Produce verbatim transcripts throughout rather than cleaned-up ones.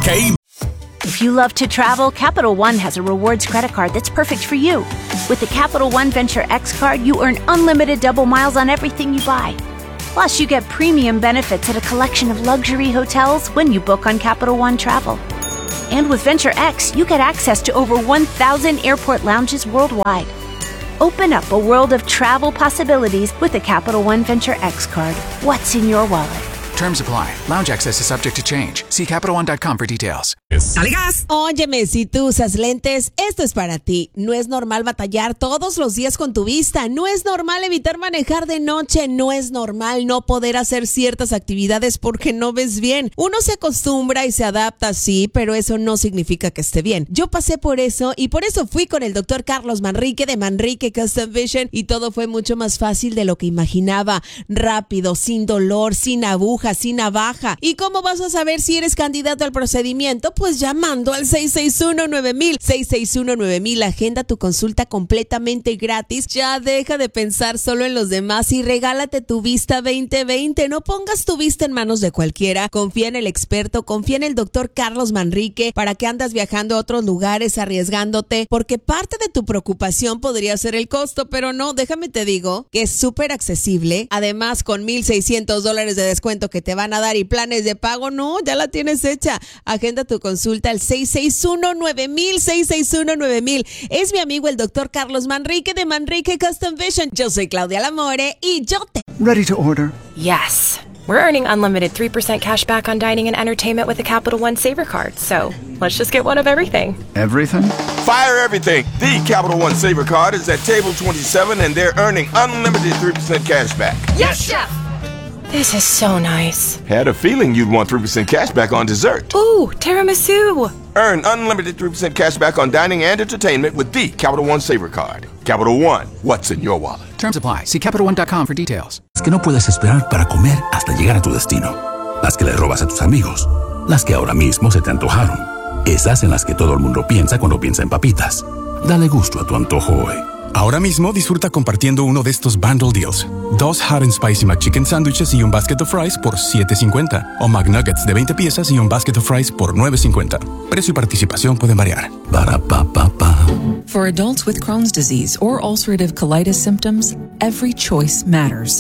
okay? If you love to travel, Capital One has a rewards credit card that's perfect for you. With the Capital One Venture X card, you earn unlimited double miles on everything you buy. Plus, you get premium benefits at a collection of luxury hotels when you book on Capital One Travel. And with Venture X, you get access to over one thousand airport lounges worldwide. Open up a world of travel possibilities with the Capital One Venture X card. What's in your wallet? Terms apply. Lounge access is subject to change. See Capital One dot com for details. ¡Dale gas! Óyeme, si tú usas lentes, esto es para ti. No es normal batallar todos los días con tu vista. No es normal evitar manejar de noche. No es normal no poder hacer ciertas actividades porque no ves bien. Uno se acostumbra y se adapta, sí, pero eso no significa que esté bien. Yo pasé por eso y por eso fui con el doctor Carlos Manrique de Manrique Custom Vision y todo fue mucho más fácil de lo que imaginaba. Rápido, sin dolor, sin aguja, sin navaja. ¿Y cómo vas a saber si eres candidato al procedimiento? Pues llamando al seis seis uno nueve mil, seis seis uno nueve mil. Agenda tu consulta completamente gratis. Ya deja de pensar solo en los demás y regálate tu vista veinte veinte. No pongas tu vista en manos de cualquiera. Confía en el experto, confía en el doctor Carlos Manrique. ¿Para qué andas viajando a otros lugares arriesgándote? Porque parte de tu preocupación podría ser el costo, pero no, déjame te digo que es súper accesible. Además, con mil seiscientos dólares de descuento que te van a dar y planes de pago, no, ya la tienes hecha. Agenda tu consulta al seis seis uno nueve mil, seis seis uno nueve mil. Es mi amigo el doctor Carlos Manrique de Manrique Custom Vision. Yo soy Claudia Lamore y yo te... Ready to order? Yes. We're earning unlimited three percent cash back on dining and entertainment with a Capital One Saver card. So let's just get one of everything. Everything? Fire everything. The Capital One Saver card is at table twenty-seven and they're earning unlimited three percent cash back. Yes, Chef! This is so nice. Had a feeling you'd want three percent cash back on dessert. Ooh, tiramisu. Earn unlimited three percent cash back on dining and entertainment with the Capital One Saver card. Capital One, what's in your wallet? Terms apply. See Capital One dot com for details. Las que no puedes esperar para comer hasta llegar a tu destino. Las que le robas a tus amigos. Las que ahora mismo se te antojaron. Esas en las que todo el mundo piensa cuando piensa en papitas. Dale gusto a tu antojo hoy. Ahora mismo disfruta compartiendo uno de estos bundle deals. Dos Hot and Spicy McChicken Sandwiches y un basket of fries por siete cincuenta. O McNuggets de veinte piezas y un basket of fries por nueve cincuenta. Precio y participación pueden variar. Para pa pa pa. For adults with Crohn's disease or ulcerative colitis symptoms, every choice matters.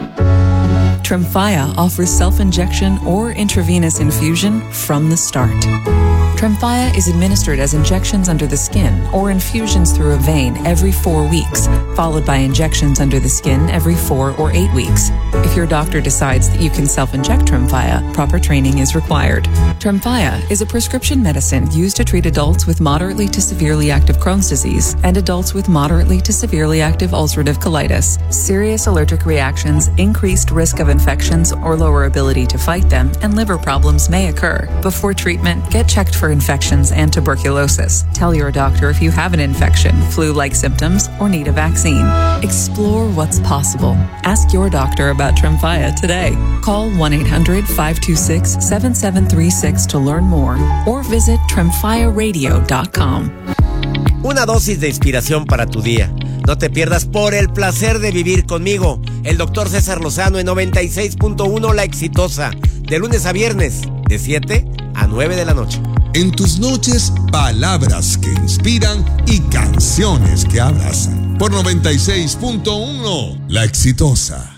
Tremfya offers self-injection or intravenous infusion from the start. Tremfya is administered as injections under the skin or infusions through a vein every four weeks, followed by injections under the skin every four or eight weeks. If your doctor decides that you can self-inject Tremfya, proper training is required. Tremfya is a prescription medicine used to treat adults with moderately to severely active Crohn's disease and adults with moderately to severely active ulcerative colitis. Serious allergic reactions, increased risk of infections or lower ability to fight them, and liver problems may occur. Before treatment, get checked for infections and tuberculosis. Tell your doctor if you have an infection, flu-like symptoms, or need a vaccine. Explore what's possible. Ask your doctor about Tremfya today. Call one eight hundred, five two six, seven seven three six to learn more or visit tremfya radio dot com. Una dosis de inspiración para tu día. No te pierdas Por el placer de vivir conmigo, el doctor César Lozano en noventa y seis punto uno La Exitosa, de lunes a viernes, de siete a nueve de la noche. En tus noches, palabras que inspiran y canciones que abrazan. Por noventa y seis punto uno La Exitosa.